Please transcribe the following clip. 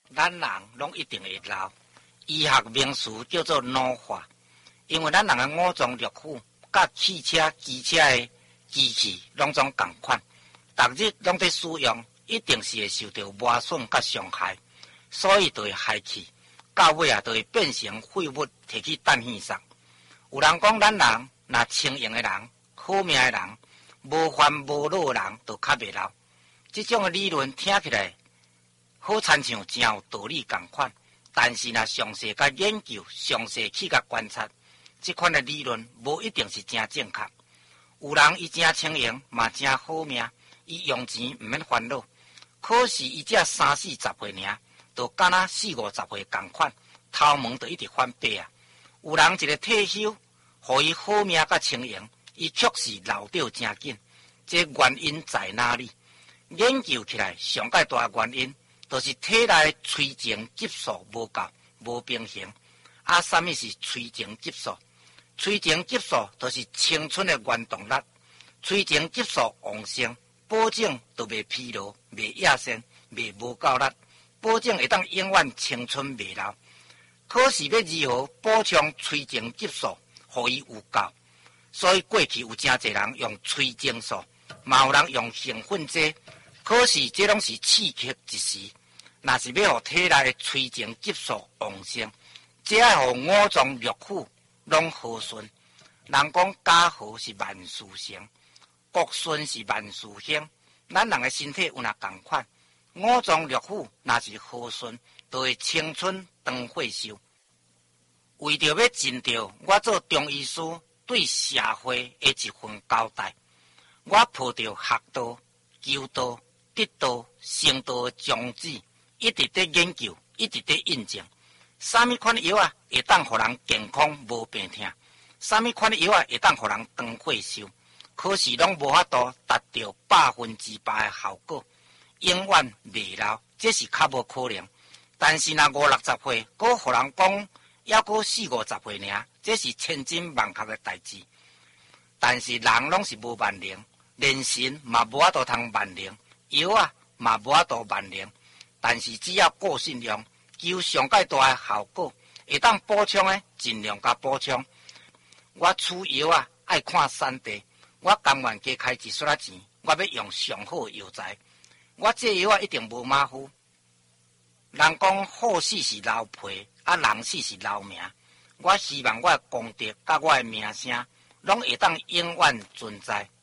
咱人拢一定会老。医学名词叫做老化，因为咱人的五脏六腑甲汽车、机车的机器拢总共款，逐日拢在使用，一定是会受到磨损甲伤害，所以就会害去，到尾就会变成废物，摕去等现送。有人讲咱人若清闲的人、好命的人、无烦无恼的人，就较袂老。这种的理论听起来好亲像真有道理同款，但是若详细甲研究、详细去甲观察，这款的理论无一定是真正确。有人伊真清闲，嘛真好命，伊用钱毋免烦恼，可是伊才30-40岁尔，就敢若40-50岁同款，头毛就一直翻白啊。有人一个退休，互伊好命甲清闲，伊却是老掉真紧，这原因在哪里？研究起来上界大原因，就是体内催情激素无够、无平衡。啊，什么是催情激素？催情激素就是青春的原动力。催情激素旺盛，保证就袂疲劳、袂野生、袂无够力，保证会当永远青春袂老。可是要如何补充催情激素，互伊有够？所以过去有真侪人用催情素，嘛有人用兴奋剂。可是这拢是刺激一时，若是要互体内的催情激素旺盛，这要互五脏六腑拢和顺。人讲家和是万事成，国顺是万事兴。咱人的身体有若同款，五脏六腑若是和顺，就会青春长岁寿。为着要尽到我做中医师对社会的一份交代，我抱着学道、求道、得道、成道的宗旨，一直在研究，一直在印证，什么款药会当互人健康无病痛，什么款药会当互人长岁寿，可是拢无法度达到100%的效果，永远袂老，这是较无可能。但是若50-60岁，搁互人讲还搁40-50岁尔，这是千真万确的代志。但是人拢是无万能，连神嘛无法度通万能。药嘛无法度万能，但是只要顾信用，求上界大的效果，会当补充的尽量甲补充。我取药爱看产地，我甘愿加开一撮钱，我要用上好的药材。我这药一定无马虎。人讲好死是留皮，人死是留命。我希望我的功德甲我的名声，拢会当永远存在。